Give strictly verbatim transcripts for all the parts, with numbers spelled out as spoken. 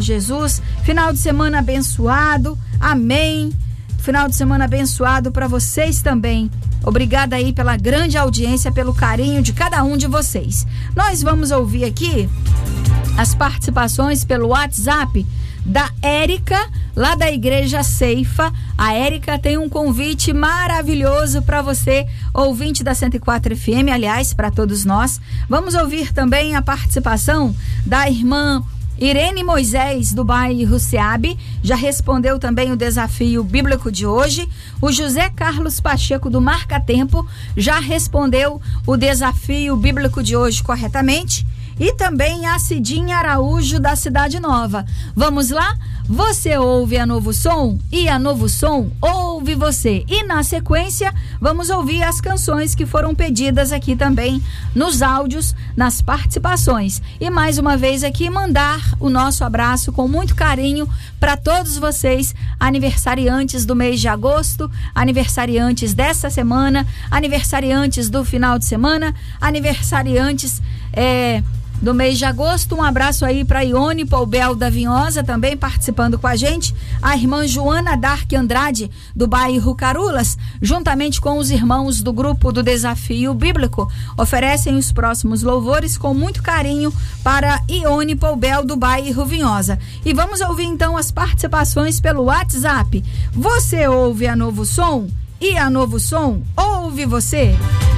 Jesus. Final de semana abençoado. Amém. Final de semana abençoado para vocês também. Obrigada aí pela grande audiência, pelo carinho de cada um de vocês. Nós vamos ouvir aqui as participações pelo WhatsApp da Érica, lá da Igreja Ceifa. A Érica tem um convite maravilhoso para você, ouvinte da cento e quatro F M, aliás, para todos nós. Vamos ouvir também a participação da irmã Irene Moisés, do bairro Seabe, já respondeu também o desafio bíblico de hoje. O José Carlos Pacheco, do Marca Tempo, já respondeu o desafio bíblico de hoje corretamente. E também a Cidinha Araújo, da Cidade Nova. Vamos lá? Você ouve a Novo Som e a Novo Som ouve você. E na sequência, vamos ouvir as canções que foram pedidas aqui também nos áudios, nas participações. E mais uma vez aqui, mandar o nosso abraço com muito carinho para todos vocês, aniversariantes do mês de agosto, aniversariantes dessa semana, aniversariantes do final de semana, aniversariantes é, do mês de agosto. Um abraço aí para Ione Poubel da Vinhosa, também participando com a gente. A irmã Joana Dark Andrade, do bairro Carulas, juntamente com os irmãos do grupo do Desafio Bíblico, oferecem os próximos louvores com muito carinho para Ione Poubel, do bairro Vinhosa. E vamos ouvir então as participações pelo WhatsApp. Você ouve a Novo Som e a Novo Som ouve você.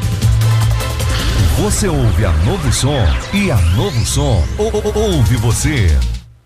Você ouve a Novo Som e a Novo Som ouve você.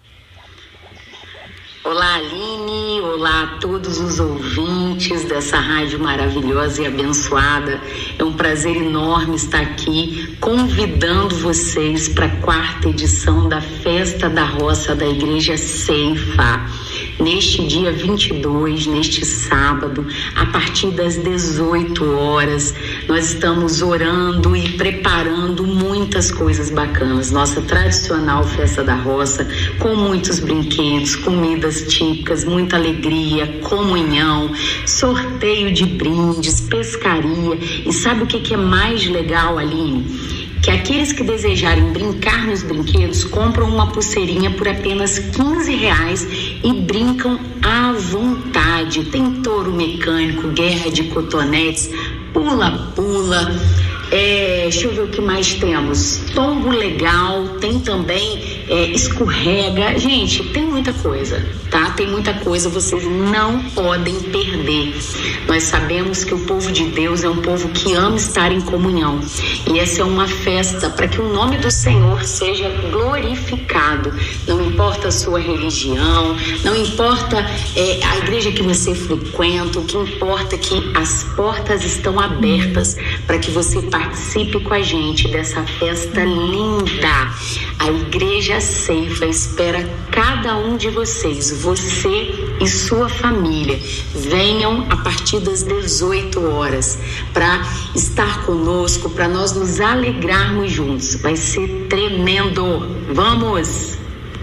Olá, Aline, olá a todos os ouvintes dessa rádio maravilhosa e abençoada. É um prazer enorme estar aqui convidando vocês para a quarta edição da Festa da Roça da Igreja Ceifa. Neste dia vinte e dois, neste sábado, a partir das dezoito horas, nós estamos orando e preparando muitas coisas bacanas. Nossa tradicional Festa da Roça, com muitos brinquedos, comidas típicas, muita alegria, comunhão, sorteio de brindes, pescaria. E sabe o que que é mais legal, Aline? Que aqueles que desejarem brincar nos brinquedos compram uma pulseirinha por apenas quinze reais e brincam à vontade. Tem touro mecânico, guerra de cotonetes, pula-pula, é, deixa eu ver o que mais temos. Tombo legal, tem também é, escorrega. Gente, tem muita coisa, tá? Tem muita coisa, vocês não podem perder. Nós sabemos que o povo de Deus é um povo que ama estar em comunhão. E essa é uma festa para que o nome do Senhor seja glorificado. Não importa a sua religião, não importa é, a igreja que você frequenta, o que importa é que as portas estão abertas para que você participe com a gente dessa festa linda. A Igreja Ceifa espera cada um de vocês, você e sua família. Venham a partir das dezoito horas para estar conosco, para nós nos alegrarmos juntos. Vai ser tremendo. Vamos!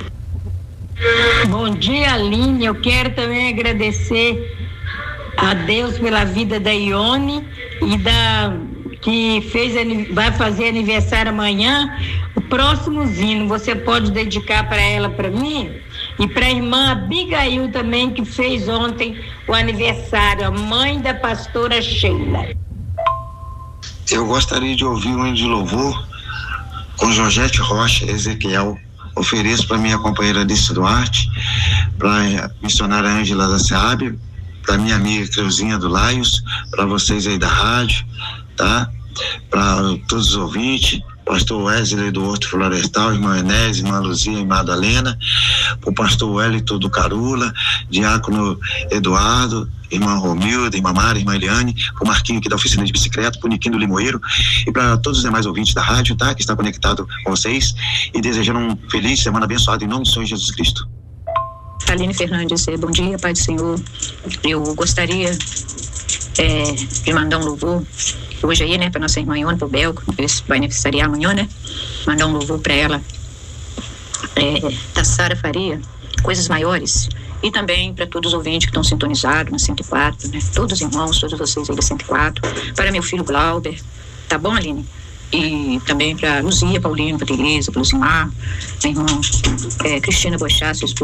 Bom dia, Aline. Eu quero também agradecer a Deus pela vida da Ione e da que fez, vai fazer aniversário amanhã. O próximo hino você pode dedicar para ela, para mim, e para a irmã Abigail também, que fez ontem o aniversário, a mãe da pastora Sheila. Eu gostaria de ouvir um hino de louvor com Georgette Rocha, Ezequiel. Ofereço para minha companheira Alice Duarte, para a missionária Ângela da Seabe, para minha amiga Creuzinha do Laios, para vocês aí da rádio, tá? Para todos os ouvintes, pastor Wesley do Horto Florestal, irmã Enés, irmã Luzia e Madalena, para o pastor Wellington do Carula, diácono Eduardo, irmã Romilda, irmã Mara, irmã Eliane, para o Marquinho aqui da oficina de bicicleta, para o Niquinho do Limoeiro e para todos os demais ouvintes da rádio, tá? Que está conectado com vocês e desejando um feliz semana abençoada em nome do Senhor Jesus Cristo. Aline Fernandes, bom dia, Pai do Senhor. Eu gostaria é, de mandar um louvor hoje aí, né, para nossa irmã Ione Poubel, que vai aniversariar amanhã, né? Mandar um louvor para ela, é, da Sara Faria, Coisas Maiores, e também para todos os ouvintes que estão sintonizados na cento e quatro, né? Todos os irmãos, todos vocês aí da cento e quatro, para meu filho Glauber, tá bom, Aline? E também para Luzia, Paulino, para Tereza, para Luzimar, minha irmã é, Cristina Bochá, sua esposa